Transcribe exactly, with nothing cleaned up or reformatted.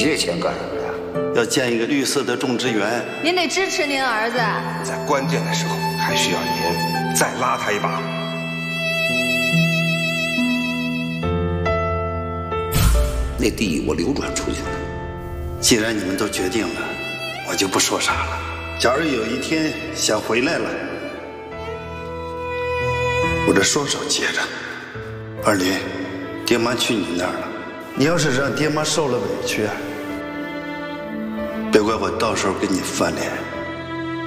这钱干什么呀？ 要建一个绿色的种植园。 您得支持您儿子。 在关键的时候，还需要您再拉他一把。 那地我流转出去了。 既然你们都决定了，我就不说啥了。假如有一天想回来了，我这双手接着。二林，爹妈去你那儿了，你要是让爹妈受了委屈，别怪我到时候跟你翻脸。